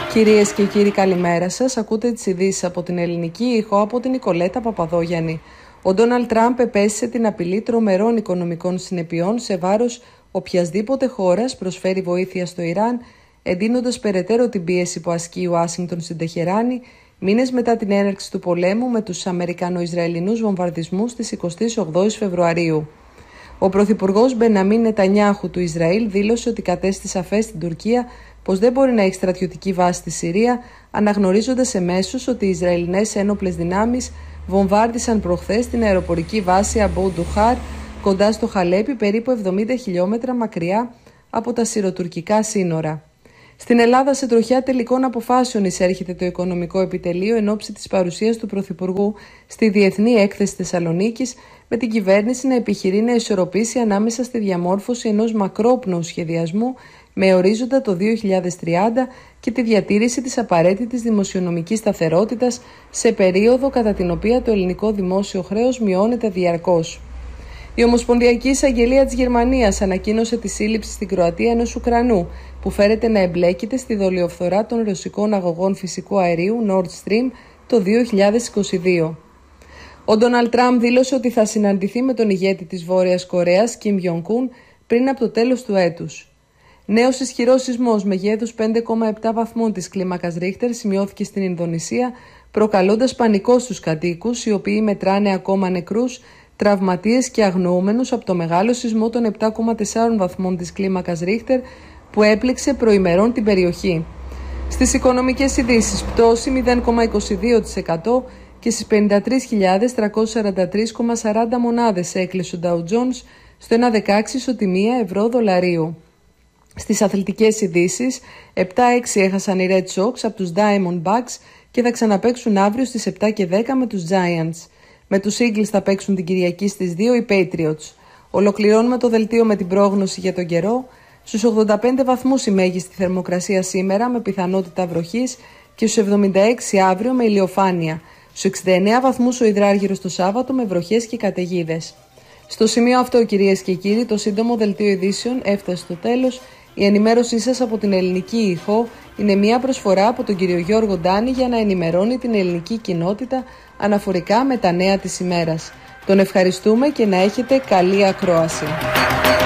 Κυρίες και κύριοι, καλημέρα σας. Ακούτε τις ειδήσεις από την Ελληνική Ήχο από την Νικολέτα Παπαδόγιαννη. Ο Ντόναλντ Τραμπ επέσησε την απειλή τρομερών οικονομικών συνεπειών σε βάρος οποιασδήποτε χώρας προσφέρει βοήθεια στο Ιράν, εντείνοντας περαιτέρω την πίεση που ασκεί η Ουάσιγκτον στην Τεχεράνη, μήνες μετά την έναρξη του πολέμου με τους Αμερικανο-Ισραηλινούς βομβαρδισμούς της 28 Φεβρουαρίου. Ο πρωθυπουργός Μπεναμίν Νετανιάχου του Ισραήλ δήλωσε ότι κατέστη σαφές στην Τουρκία πως δεν μπορεί να έχει στρατιωτική βάση στη Συρία, αναγνωρίζοντας εμέσως ότι οι Ισραηλινές ένοπλες δυνάμεις βομβάρδισαν προχθές την αεροπορική βάση Αμπού Ντουχάρ κοντά στο Χαλέπι, περίπου 70 χιλιόμετρα μακριά από τα συροτουρκικά σύνορα. Στην Ελλάδα, σε τροχιά τελικών αποφάσεων εισέρχεται το Οικονομικό Επιτελείο εν ώψη της παρουσίας του Πρωθυπουργού στη Διεθνή Έκθεση Θεσσαλονίκης, με την κυβέρνηση να επιχειρεί να ισορροπήσει ανάμεσα στη διαμόρφωση ενός μακρόπνοου σχεδιασμού με ορίζοντα το 2030 και τη διατήρηση της απαραίτητης δημοσιονομικής σταθερότητας σε περίοδο κατά την οποία το ελληνικό δημόσιο χρέος μειώνεται διαρκώς. Η Ομοσπονδιακή Εισαγγελία της Γερμανίας ανακοίνωσε τη σύλληψη στην Κροατία ενός Ουκρανού που φέρεται να εμπλέκεται στη δολιοφθορά των ρωσικών αγωγών φυσικού αερίου Nord Stream το 2022. Ο Ντόναλντ Τραμπ δήλωσε ότι θα συναντηθεί με τον ηγέτη της Βόρειας Κορέας, Κιμ Γιονγκ-ουν, πριν από το τέλος του έτους. Νέος ισχυρός σεισμός μεγέθους 5,7 βαθμών της κλίμακας Ρίχτερ σημειώθηκε στην Ινδονησία, προκαλώντας πανικό στους κατοίκους, οι οποίοι μετράνε ακόμα νεκρούς, τραυματίες και αγνοούμενους από το μεγάλο σεισμό των 7,4 βαθμών της κλίμακας Ρίχτερ που έπληξε προημερών την περιοχή. Στις οικονομικές ειδήσεις, πτώση 0,22% και στις 53.343,40 μονάδες έκλεισε ο Dow Jones στο 1,16 ισοτιμία ευρώ-δολαρίου. Στις αθλητικές ειδήσεις, 7-6 έχασαν οι Red Sox από τους Diamondbacks και θα ξαναπαίξουν αύριο στις 7 και 10 με τους Giants. Με τους Eagles θα παίξουν την Κυριακή στις 2 οι Patriots. Ολοκληρώνουμε το δελτίο με την πρόγνωση για τον καιρό. Στους 85 βαθμούς η μέγιστη θερμοκρασία σήμερα με πιθανότητα βροχής και στους 76 αύριο με ηλιοφάνεια. Στους 69 βαθμούς ο υδράργυρος το Σάββατο με βροχές και καταιγίδες. Στο σημείο αυτό, κυρίες και κύριοι, το σύντομο δελτίο ειδήσεων έφτασε στο τέλος. Η ενημέρωσή σας από την Ελληνική Ήχο είναι μια προσφορά από τον κύριο Γιώργο Ντάνη για να ενημερώνει την ελληνική κοινότητα αναφορικά με τα νέα της ημέρας. Τον ευχαριστούμε και να έχετε καλή ακρόαση.